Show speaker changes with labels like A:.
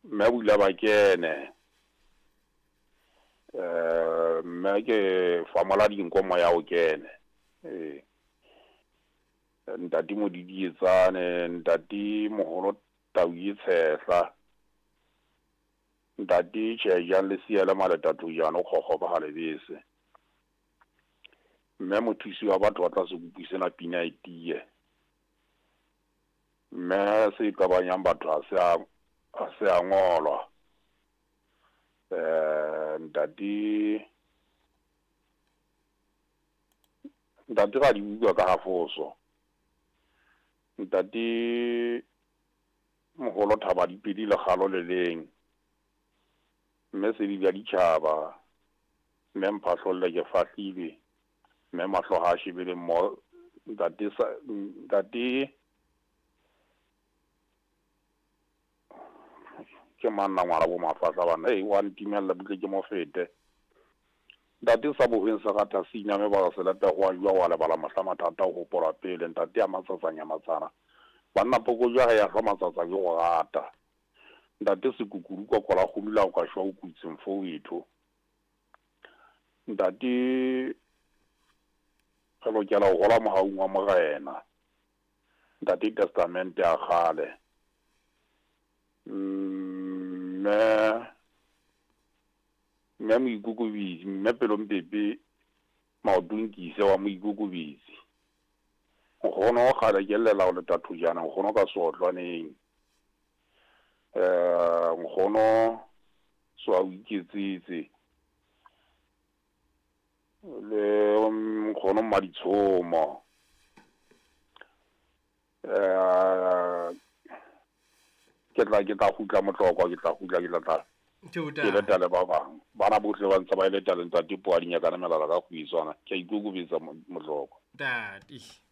A: mme bula ba kene mme ke famola dinkomo ya o kene ntati Modidietsane ntati Moholo Tau Tshehla ntati Tjhejan le Siele Maletatu jana o khokgoba ga lebese mme mothusi wa batho ba tla se kupusena pina e tie mme se ka banyang batho a se a ngolwa ntati ga di bua ka hafoso ntati Mogolo Thaba Dipedi le Galo le leng mme se di bja ditšhaba mme Mphahlole ke Fahlile mme Mahlo ha shebele mo ntati ke manna ngwana bo Mafahla bana wa ntimella butle ke mo fete ntati sa bogeng se gata senya me ba se lata go jwa wa le bala mahla mathata go pola pele ntati a matsatsanya matsana banna poko jwa ya ga matsatsa ke go gata ntati se kukuru kwa kola go mila go ka shwa o kutseng fo wetho ntati ga lo kela go gola mogaung wa mogena ntati testament ya gale mme Moikokobedi mme Pelompepe Maotunkise wa Moikokobedi gono go gale ke lela go letatu jana gono ka Seotlwaneng gono swa o iketsetse le gono Maditshomo ke tla gutla motlokwa ke tla ke leta le ba bang bana botlhe ba ntse ba ile talenta tipo a dinyakana melala ka go iswana ke a ikokobetsa motlokwa
B: tati